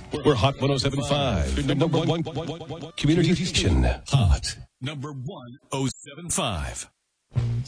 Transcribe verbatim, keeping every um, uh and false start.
We're Hot one oh seven point five, the number one community station. Hot number one oh seven point five.